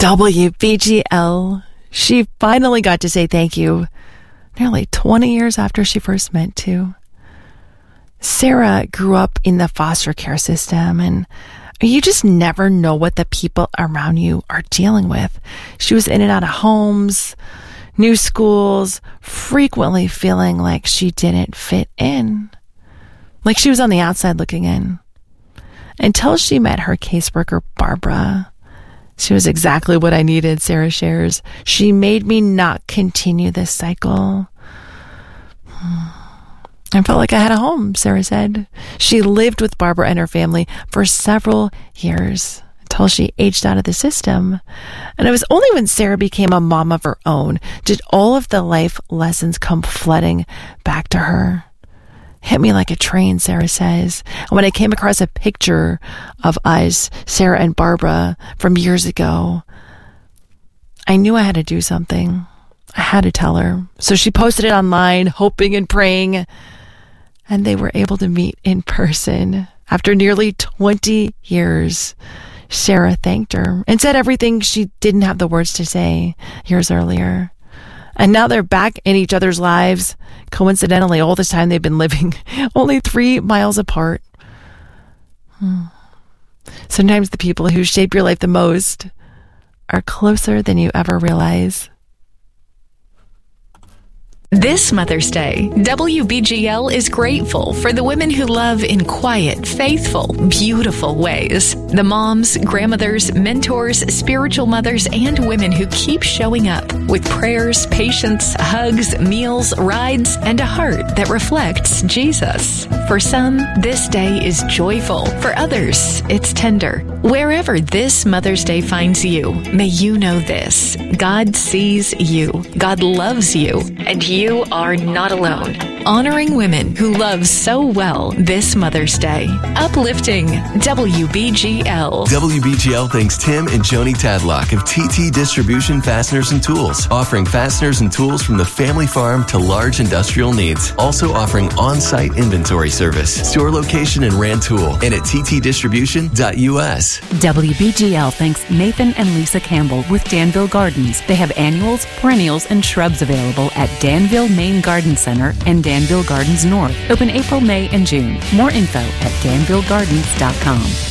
WBGL. She finally got to say thank you nearly 20 years after she first meant to. Sarah grew up in the foster care system, and you just never know what the people around you are dealing with. She was in and out of homes, new schools, frequently feeling like she didn't fit in, like she was on the outside looking in. Until she met her caseworker, Barbara. She was exactly what I needed, Sarah shares. She made me not continue this cycle. I felt like I had a home, Sarah said. She lived with Barbara and her family for several years until she aged out of the system. And it was only when Sarah became a mom of her own did all of the life lessons come flooding back to her. Hit me like a train, Sarah says. And when I came across a picture of us, Sarah and Barbara, from years ago, I knew I had to do something. I had to tell her. So she posted it online, hoping and praying. And they were able to meet in person. After nearly 20 years, Sarah thanked her and said everything she didn't have the words to say years earlier. And now they're back in each other's lives. Coincidentally, all this time they've been living only 3 miles apart. Sometimes the people who shape your life the most are closer than you ever realize. This Mother's Day, WBGL is grateful for the women who love in quiet, faithful, beautiful ways. The moms, grandmothers, mentors, spiritual mothers, and women who keep showing up with prayers, patience, hugs, meals, rides, and a heart that reflects Jesus. For some, this day is joyful. For others, it's tender. Wherever this Mother's Day finds you, may you know this: God sees you, God loves you, and you are not alone. Honoring women who love so well this Mother's Day. Uplifting WBGL. WBGL thanks Tim and Joni Tadlock of TT Distribution Fasteners and Tools, offering fasteners and tools from the family farm to large industrial needs. Also offering on-site inventory service. Store location in Rantoul and at ttdistribution.us. WBGL thanks Nathan and Lisa Campbell with Danville Gardens. They have annuals, perennials, and shrubs available at Danville Main Garden Center and Danville Gardens North. Open April, May, and June. More info at danvillegardens.com.